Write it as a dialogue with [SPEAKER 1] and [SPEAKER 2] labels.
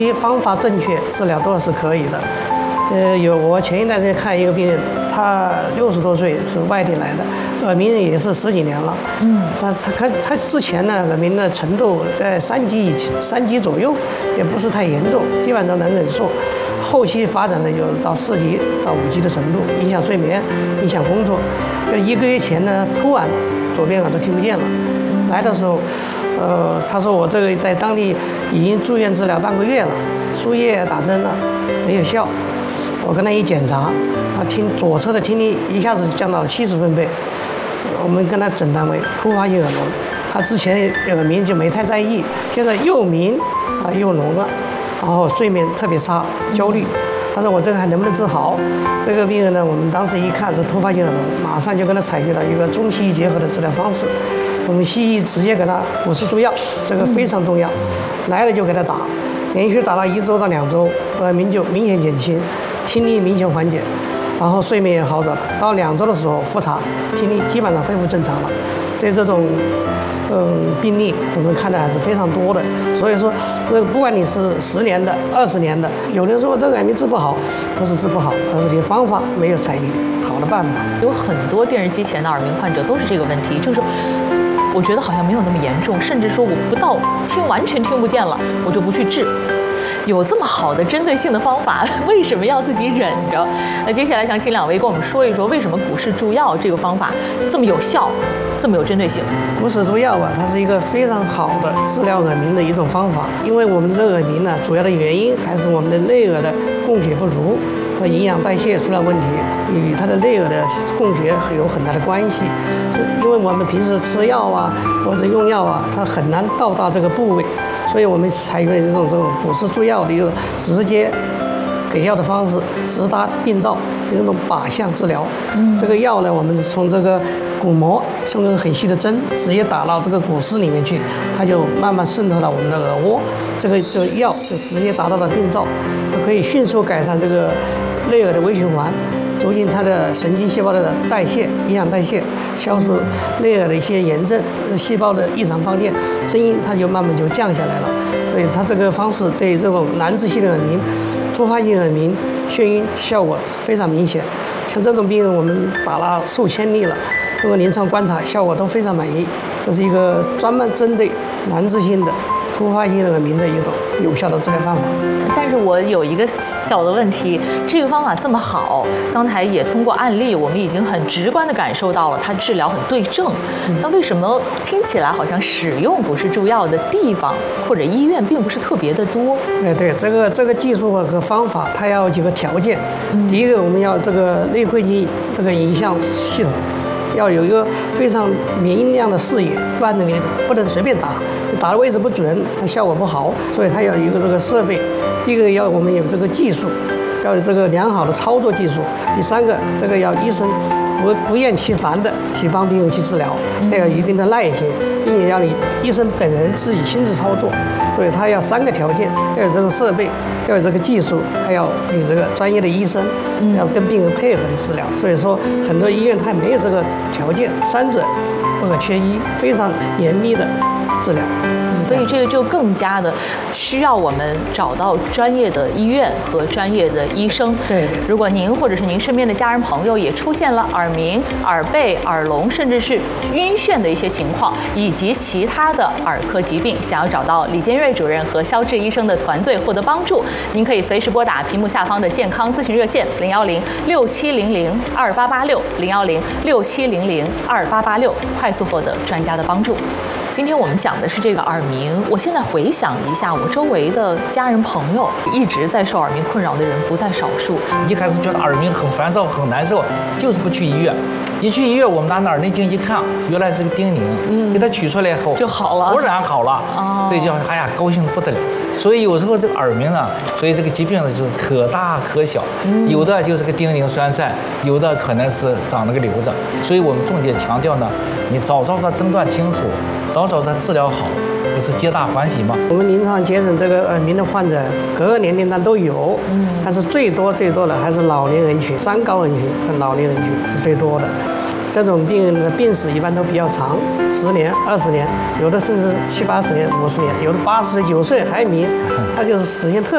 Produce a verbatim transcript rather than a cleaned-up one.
[SPEAKER 1] 方法正确，治疗都是可以的。呃，有我前一段时间看一个病人，他六十多岁，是外地来的，耳鸣也是十几年了。嗯，他他他他之前呢，耳鸣的程度在三级以三级左右，也不是太严重，基本上能忍受。后期发展的就是到四级到五级的程度，影响睡眠，影响工作。呃，一个月前呢，突然左边耳朵听不见了。来的时候，呃，他说我这个在当地已经住院治疗半个月了，输液打针了，没有效。我跟他一检查，他听左侧的听力一下子降到了七十分贝，我们跟他诊断为突发性耳聋。他之前耳鸣就没太在意，现在又鸣啊又聋了，然后睡眠特别差，焦虑。他说我这个还能不能治好？这个病人呢，我们当时一看是突发性耳聋，马上就跟他采取了一个中西医结合的治疗方式。我们西医直接给他补食助药，这个非常重要。来了就给他打，连续打了一周到两周，耳鸣就明显减轻。听力明显缓解，然后睡眠也好转了。到两周的时候复查，听力基本上恢复正常了。对这种嗯病例，我们看的还是非常多的。所以说，这个不管你是十年的、二十年的，有人说这个耳鸣治不好，不是治不好，而是你方法没有采取好的办法。
[SPEAKER 2] 有很多电视机前的耳鸣患者都是这个问题，就是我觉得好像没有那么严重，甚至说我不到听完全听不见了，我就不去治。有这么好的针对性的方法，为什么要自己忍着？那接下来想请两位跟我们说一说，为什么股市助药这个方法这么有效，这么有针对性？
[SPEAKER 1] 股市助药啊，它是一个非常好的治疗耳鸣的一种方法。因为我们这个耳鸣呢，主要的原因还是我们的内耳的供血不足和营养代谢出了问题，与它的内耳的供血有很大的关系。因为我们平时吃药啊或者用药啊，它很难到达这个部位。所以我们采用这种这种股市助药的一个直接给药的方式，直达病灶，这种靶向治疗。嗯、这个药呢，我们从这个鼓膜送根很细的针，直接打到这个骨丝里面去，它就慢慢渗透到我们的耳蜗，这个这个药就直接达到了病灶，它可以迅速改善这个内耳的微循环。促进它的神经细胞的代谢、营养代谢，消除内耳的一些炎症、细胞的异常放电，声音它就慢慢就降下来了。所以它这个方式对这种难治性的耳鸣、突发性耳鸣、眩晕效果非常明显。像这种病人，我们打了数千例了，通过临床观察，效果都非常满意。这是一个专门针对难治性的突发性耳鸣的一种有效的治疗方法。
[SPEAKER 2] 但是我有一个小的问题，这个方法这么好，刚才也通过案例，我们已经很直观地感受到了它治疗很对症。那为什么听起来好像使用股市助药的地方或者医院并不是特别的多？
[SPEAKER 1] 哎，对，这个这个技术和方法，它要有几个条件。嗯、第一个，我们要这个内窥镜这个影像系统。要有一个非常明亮的视野，不然你不能随便打，打的位置不准，它效果不好。所以它要有一个这个设备。第一个要我们有这个技术，要有这个良好的操作技术。第三个，这个要医生不不厌其烦的去帮病人去治疗，它要有一定的耐心，并且要你医生本人自己亲自操作。所以它要三个条件：要有这个设备，要有这个技术，还要有这个专业的医生，要跟病人配合的治疗。所以说，很多医院它没有这个条件，三者不可缺一，非常严密的治疗。
[SPEAKER 2] 所以这个就更加的需要我们找到专业的医院和专业的医生。
[SPEAKER 1] 对，
[SPEAKER 2] 如果您或者是您身边的家人朋友也出现了耳鸣、耳背、耳聋，甚至是晕眩的一些情况，以及其他的耳科疾病，想要找到李建瑞主任和肖志医生的团队获得帮助，您可以随时拨打屏幕下方的健康咨询热线零幺零六七零零二八八六零幺零六七零零二八八六，快速获得专家的帮助。今天我们讲的是这个耳鸣。我现在回想一下，我周围的家人朋友一直在受耳鸣困扰的人不在少数。
[SPEAKER 3] 一开始觉得耳鸣很烦躁、很难受，就是不去医院。一去医院，我们拿那耳内镜一看，原来是个叮咛，嗯，给它取出来后
[SPEAKER 2] 就好了，
[SPEAKER 3] 突然好了，哦，这叫哎呀，高兴得不得了。所以有时候这个耳鸣呢，所以这个疾病呢就是可大可小，嗯，有的就是个叮咛栓塞，有的可能是长了个瘤子。所以我们重点强调呢，你早早的诊断清楚，早早的治疗好，不是皆大欢喜吗？
[SPEAKER 1] 我们临床节诊这个耳鸣的患者，各个年龄段都有，嗯，但是最多最多的还是老年人群、三高人群和老年人群是最多的。这种病人的病史一般都比较长，十年、二十年，有的甚至七八十年、五十年，有的八十岁、九岁还鸣，他就是时间特别。